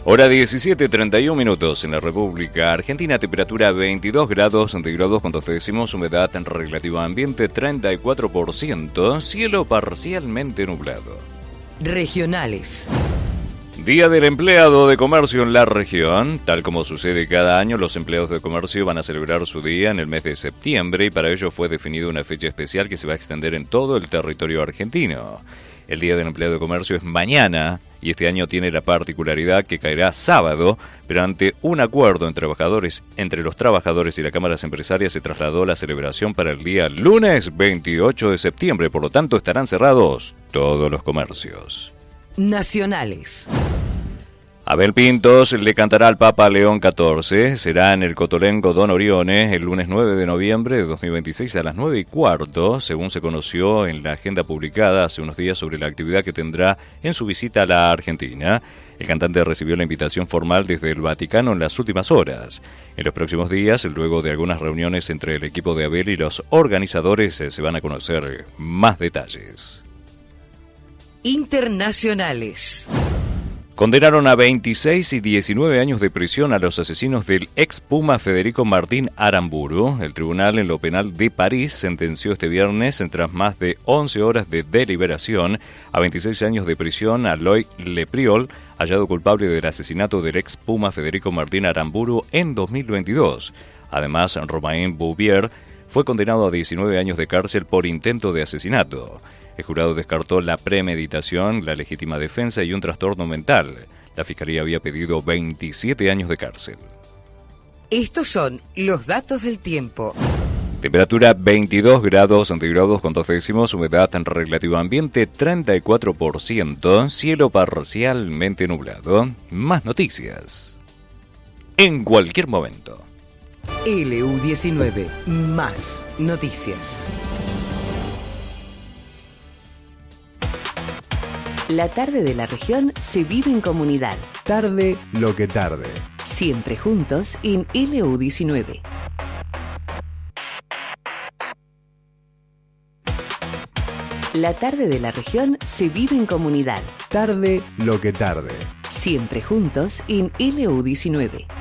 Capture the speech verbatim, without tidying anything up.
Hora diecisiete, treinta y un minutos en la República Argentina, temperatura veintidós grados centígrados con dos décimos, humedad relativa ambiente treinta y cuatro por ciento, cielo parcialmente nublado. Regionales. Día del Empleado de Comercio en la región. Tal como sucede cada año, los empleados de comercio van a celebrar su día en el mes de septiembre y para ello fue definida una fecha especial que se va a extender en todo el territorio argentino. El Día del Empleado de Comercio es mañana y este año tiene la particularidad que caerá sábado, pero ante un acuerdo entre, trabajadores, entre los trabajadores y las cámaras empresarias se trasladó la celebración para el día lunes veintiocho de septiembre, por lo tanto estarán cerrados todos los comercios. Nacionales. Abel Pintos le cantará al Papa León catorce, será en el Cotolengo Don Orione el lunes nueve de noviembre de dos mil veintiséis a las nueve y cuarto, según se conoció en la agenda publicada hace unos días sobre la actividad que tendrá en su visita a la Argentina. El cantante recibió la invitación formal desde el Vaticano en las últimas horas. En los próximos días, luego de algunas reuniones entre el equipo de Abel y los organizadores, se van a conocer más detalles. Internacionales. Condenaron a veintiséis y diecinueve años de prisión a los asesinos del ex Puma Federico Martín Aramburu. El tribunal en lo penal de París sentenció este viernes, tras más de once horas de deliberación, a veintiséis años de prisión a Loïc Lepriol, hallado culpable del asesinato del ex Puma Federico Martín Aramburu en dos mil veintidós. Además, Romain Bouvier fue condenado a diecinueve años de cárcel por intento de asesinato. El jurado descartó la premeditación, la legítima defensa y un trastorno mental. La fiscalía había pedido veintisiete años de cárcel. Estos son los datos del tiempo. Temperatura veintidós grados centígrados con dos décimos, humedad relativa ambiente treinta y cuatro por ciento, cielo parcialmente nublado. Más noticias en cualquier momento. L U diecinueve, más noticias. La tarde de la región se vive en comunidad. Tarde lo que tarde. Siempre juntos en L U diecinueve. La tarde de la región se vive en comunidad. Tarde lo que tarde. Siempre juntos en L U diecinueve.